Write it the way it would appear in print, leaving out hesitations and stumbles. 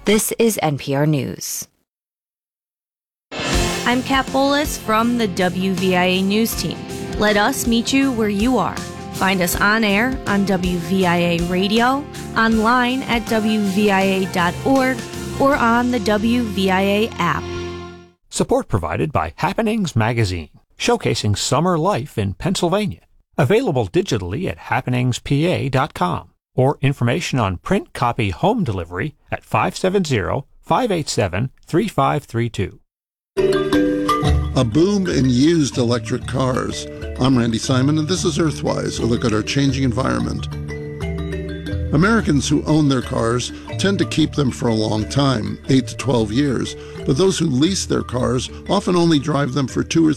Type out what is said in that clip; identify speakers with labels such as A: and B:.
A: This is NPR News.
B: I'm Kat Bolas from the WVIA News team. Let us meet you where you are. Find us on air on WVIA Radio, online at WVIA.org, or on the WVIA app.
C: Support provided by Happenings Magazine, showcasing summer life in Pennsylvania. Available digitally at happeningspa.com, or information on print copy home delivery at 570-587-3532.
D: A boom in used electric cars. I'm Randy Simon, and this is Earthwise, a look at our changing environment. Americans who own their cars tend to keep them for a long time, 8 to 12 years, but those who lease their cars often only drive them for 2 or